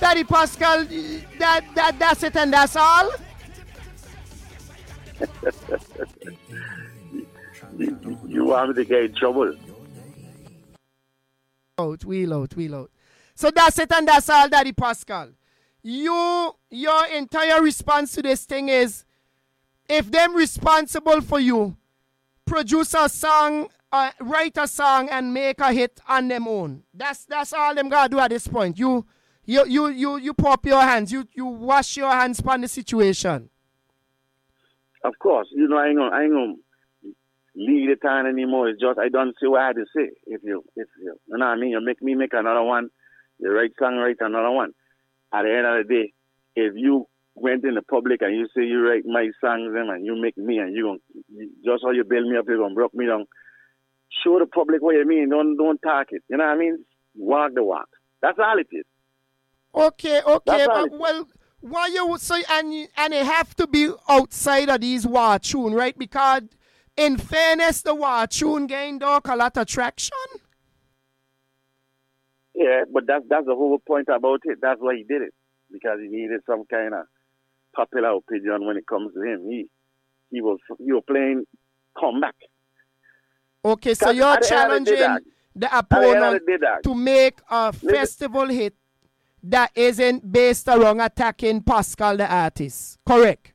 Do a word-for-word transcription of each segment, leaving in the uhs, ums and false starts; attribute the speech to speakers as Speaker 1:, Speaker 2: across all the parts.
Speaker 1: Daddy Pascal, that, that, that's it and that's all?
Speaker 2: you, you want me to get in trouble?
Speaker 1: Out, wheel out, wheel out. So that's it and that's all, Daddy Pascal. You, your entire response to this thing is, if them responsible for you, produce a song, uh, write a song and make a hit on them own. That's that's all them gotta do at this point. You you you you you pop your hands. You you wash your hands upon the situation.
Speaker 2: Of course, you know I ain't gonna I ain't gonna lead it on anymore. It's just I don't see what I had to say. If you if you you know what I mean, you make me make another one, you write song, write another one. At the end of the day, if you went in the public and you say you write my songs them and you make me and you gon' you, just how you build me up, you're gonna broke me down. Show the public what you mean. Don't don't talk it. You know what I mean? Walk the walk. That's all it is.
Speaker 1: Okay, okay, but well, why you so and you, and it have to be outside of these war tune, right? Because in fairness, the war tune gained a lot of traction.
Speaker 2: Yeah, but that's that's the whole point about it. That's why he did it, because he needed some kind of popular opinion when it comes to him. He he was he was playing comeback.
Speaker 1: Okay, so you're challenging the, the opponent
Speaker 2: the
Speaker 1: to make a festival hit that isn't based around attacking Pascal the artist. Correct?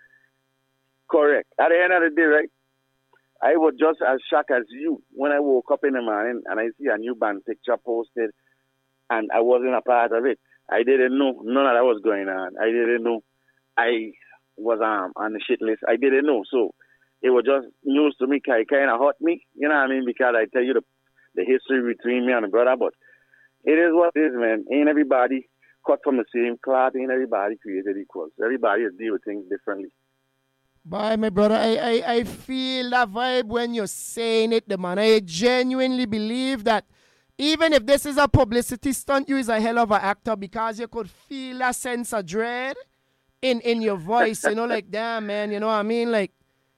Speaker 2: Correct. At the end of the day, right, I was just as shocked as you when I woke up in the morning and I see a new band picture posted and I wasn't a part of it. I didn't know none of that was going on. I didn't know I was um, on the shit list. I didn't know. So it was just news to me. It kind of hurt me, you know what I mean? Because I tell you the the history between me and the brother, but it is what it is, man. Ain't everybody cut from the same cloth. Ain't everybody created equal. Everybody deal with things differently.
Speaker 1: Bye, my brother. I, I, I feel that vibe when you're saying it, the man. I genuinely believe that even if this is a publicity stunt, you is a hell of an actor because you could feel a sense of dread in, in your voice. You know, like, damn, man, you know what I mean? Like,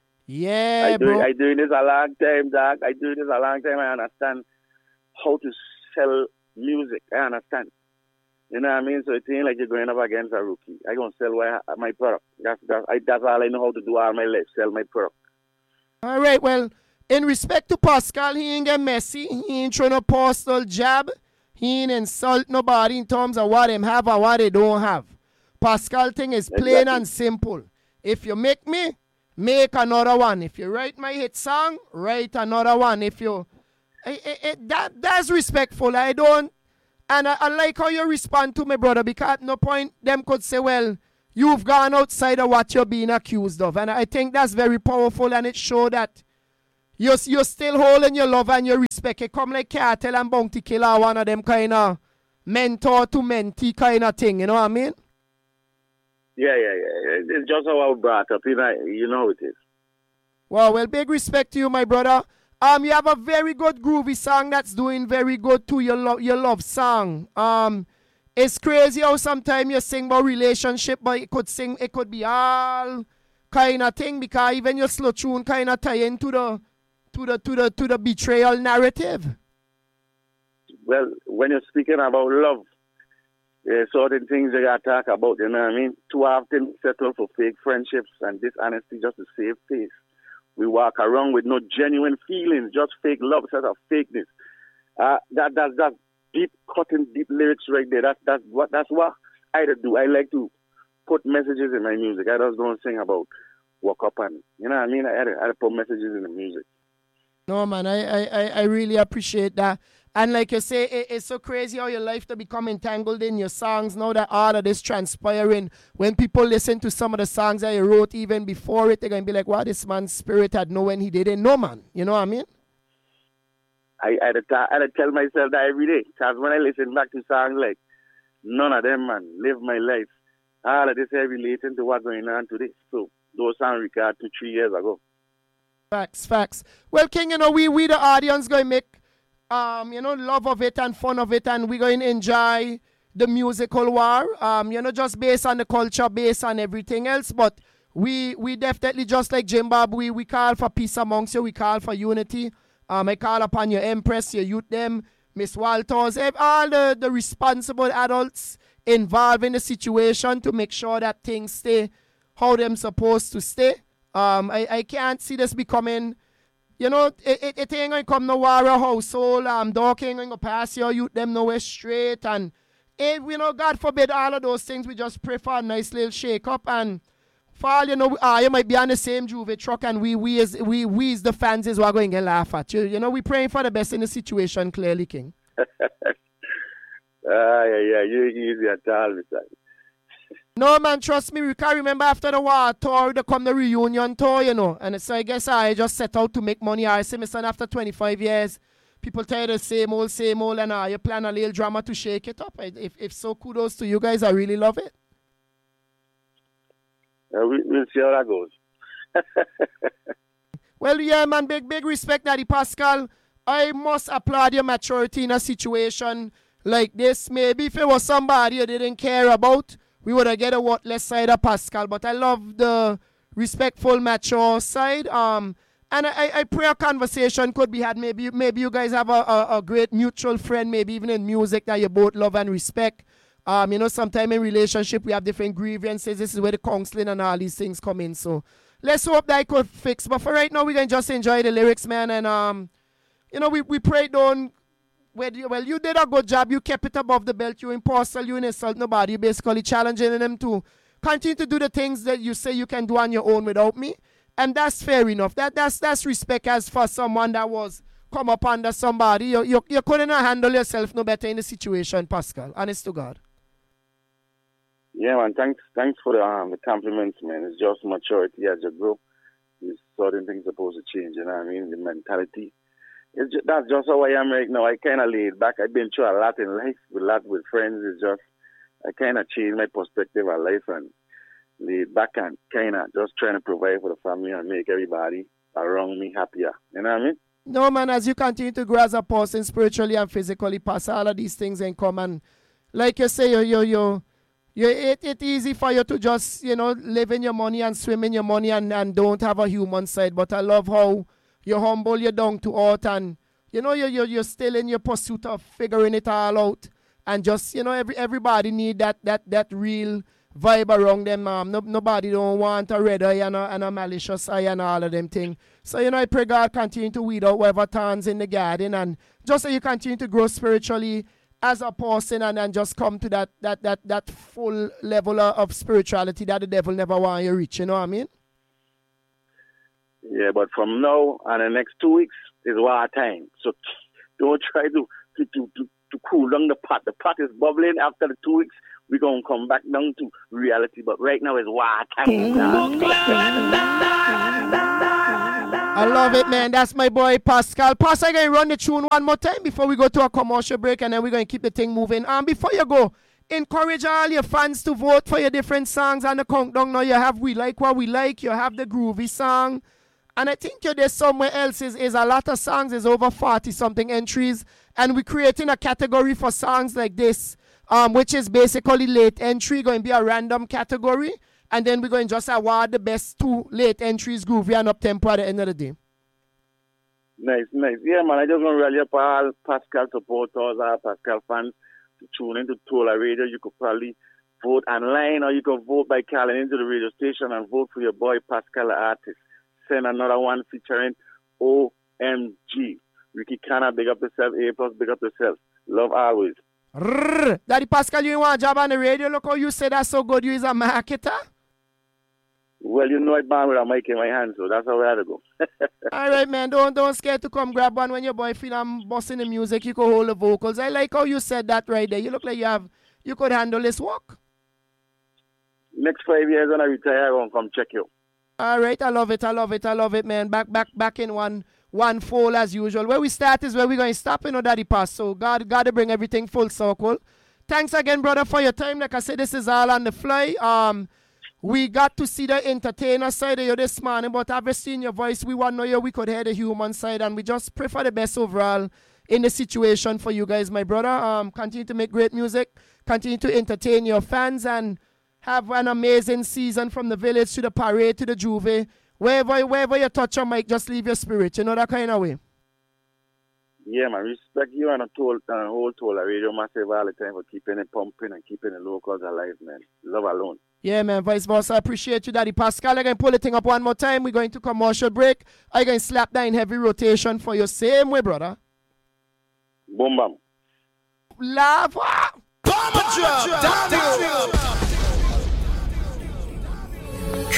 Speaker 1: yeah,
Speaker 2: I do,
Speaker 1: bro.
Speaker 2: I doing this a long time, dog. I do this a long time. I understand how to sell music. I understand. You know what I mean? So it ain't like you're going up against a rookie. I gonna sell my product. That's that's, I, that's all I know how to do all my life. Sell my product.
Speaker 1: All right. Well, in respect to Pascal, he ain't get messy. He ain't trying to postal jab. He ain't insult nobody in terms of what them have or what they don't have. Pascal thing is plain exactly. and simple. If you make me, make another one. If you write my hit song, write another one. If you, I, I, I, that that's respectful. I don't, and I, I like how you respond to me, brother. Because at no point them could say, well, you've gone outside of what you're being accused of, and I think that's very powerful, and it shows that you're you're still holding your love and your respect. It come like Cartel and Bounty Killer, one of them kind of mentor to mentee kind of thing. You know what I mean?
Speaker 2: Yeah, yeah, yeah. It's just how I was brought up. You know, you know it is.
Speaker 1: Well, well, big respect to you, my brother. Um, you have a very good groovy song that's doing very good to your love, your love song. Um, it's crazy how sometimes you sing about relationship, but it could sing, it could be all kind of thing because even your slow tune kind of tie into the, to the, to the, to the betrayal narrative.
Speaker 2: Well, when you're speaking about love, there's certain things you gotta talk about, you know what I mean? Too often we settle for fake friendships and dishonesty just to save face. We walk around with no genuine feelings, just fake love, set of fakeness. Uh, that that's that deep cutting, deep lyrics right there. That's that's what that's what I do. I like to put messages in my music. I just don't sing about walk up and you know what I mean. I had to, I had to put messages in the music.
Speaker 1: No man, I I I really appreciate that. And like you say, it, it's so crazy how your life to become entangled in your songs now that all of this transpiring. When people listen to some of the songs that you wrote even before it, they're going to be like, wow, this man's spirit had know when he didn't know, man. You know what I mean?
Speaker 2: I, I, had to, I had to tell myself that every day. Because when I listen back to songs like, none of them, man, live my life. All of this is relating to what's going on today. So those songs recorded two, three years ago.
Speaker 1: Facts, facts. Well, King, you know, we, we the audience going to make Um, you know, love of it and fun of it, and we're going to enjoy the musical war, um, you know, just based on the culture, based on everything else, but we we definitely, just like Zimbabwe, we call for peace amongst you, we call for unity. Um, I call upon your Empress, your youth them, Miss Walters, all the, the responsible adults involved in the situation to make sure that things stay how them supposed to stay. Um, I, I can't see this becoming, you know, it, it, it ain't going to come no warrior household. Um, dog ain't going to pass your youth them nowhere straight. And, it, you know, God forbid all of those things. We just pray for a nice little shake-up. And for all you know, uh, you might be on the same Juve truck and we we as, we, we as the fans is what going to laugh at you. You know, we praying for the best in the situation, clearly, King.
Speaker 2: Ah, uh, yeah, yeah, you easy at all, Mister
Speaker 1: No, man, trust me, we can't remember after the war tour, they come the reunion tour, you know. And so I guess I just set out to make money. I say, my son, after twenty-five years, people tell you the same old, same old, and uh, you plan a little drama to shake it up. If, if so, kudos to you guys. I really love it.
Speaker 2: Uh, we, we'll see how that goes.
Speaker 1: Well, yeah, man, big, big respect, Daddy Pascal. I must applaud your maturity in a situation like this. Maybe if it was somebody you didn't care about, we would have get a what less side of Pascal. But I love the respectful, mature side. Um, and I, I pray a conversation could be had. Maybe maybe you guys have a, a, a great mutual friend, maybe even in music that you both love and respect. Um, you know, sometimes in relationship we have different grievances. This is where the counseling and all these things come in. So let's hope that I could fix. But for right now, we can just enjoy the lyrics, man. And um, you know, we we pray don't. Well you, well, you did a good job. You kept it above the belt. You impostor, you insult nobody. You basically challenging them to continue to do the things that you say you can do on your own without me. And that's fair enough. That That's that's respect as for someone that was come up under somebody. You, you, you couldn't handle yourself no better in the situation, Pascal. Honest to God.
Speaker 2: Yeah, man. Thanks thanks for the, um, the compliments, man. It's just maturity as you grow. There's certain things supposed to change, you know what I mean? The mentality. It's just, that's just how I am right now. I kind of laid back. I've been through a lot in life, with a lot with friends. It's just, I kind of changed my perspective on life and laid back and kind of just trying to provide for the family and make everybody around me happier. You know what I mean?
Speaker 1: No, man, as you continue to grow as a person spiritually and physically, pass all of these things in common. Like you say, you, you, you, you it, it easy for you to just, you know, live in your money and swim in your money and, and don't have a human side. But I love how you're humble, you're down to earth, and you know you're, you're you're still in your pursuit of figuring it all out. And just, you know, every everybody need that that that real vibe around them. Um, no, nobody don't want a red eye and a, and a malicious eye and all of them things. So you know, I pray God continue to weed out whatever turns in the garden, and just so you continue to grow spiritually as a person, and then just come to that that that that full level of, of spirituality that the devil never want you reach. You know what I mean?
Speaker 2: Yeah, but from now and the next two weeks is war time. So don't try to to, to, to, to cool down the pot. The pot is bubbling. After the two weeks, we're going to come back down to reality. But right now is war time.
Speaker 1: I love it, man. That's my boy, Pascal. Pascal, I'm going to run the tune one more time before we go to a commercial break, and then we're going to keep the thing moving. Um, before you go, encourage all your fans to vote for your different songs on the countdown. Now you have We Like What We Like. You have the Groovy song. And I think you're there somewhere else is, is a lot of songs. There's over forty-something entries. And we're creating a category for songs like this, um, which is basically late entry, going to be a random category. And then we're going to just award the best two late entries, groovy and up-tempo at the end of the day.
Speaker 2: Nice, nice. Yeah, man, I just want to rally up all Pascal supporters, all Pascal fans to tune into Tola Radio. You could probably vote online, or you can vote by calling into the radio station and vote for your boy Pascal the artist. Send another one featuring O M G. Ricky Canna, big up yourself. A plus, big up yourself. Love always.
Speaker 1: Rrr. Daddy Pascal, you want a job on the radio? Look how you say that's so good. You is a marketer.
Speaker 2: Well, you know I born with a mic in my hand, so that's how we had to go.
Speaker 1: All right, man. Don't don't scared to come grab one when your boy feel I'm bossing the music. You can hold the vocals. I like how you said that right there. You look like you have you could handle this work.
Speaker 2: Next five years when I retire, I won't come check you.
Speaker 1: All right, I love it, I love it, I love it, man. Back, back, back in one, one fold as usual. Where we start is where we're going to stop, you know, Daddy Pass. So God, got to bring everything full circle. Thanks again, brother, for your time. Like I said, this is all on the fly. Um, we got to see the entertainer side of you this morning, but having seen your voice, we want to know you. We could hear the human side, and we just pray for the best overall in the situation for you guys, my brother. Um, continue to make great music, continue to entertain your fans, and have an amazing season from the village to the parade to the Juve. Wherever, wherever you touch your mic, just leave your spirit. You know that kind of way.
Speaker 2: Yeah, man. Respect you and a toll, uh, whole toll, a radio massive all the time for keeping it pumping and keeping the locals alive, man. Love alone.
Speaker 1: Yeah, man. Vice versa. I appreciate you, Daddy Pascal. I'm going to pull the thing up one more time. We're going to commercial break. I'm going to slap that in heavy rotation for you. Same way, brother.
Speaker 2: Boom, bam.
Speaker 1: Lava.
Speaker 3: Bomber drop.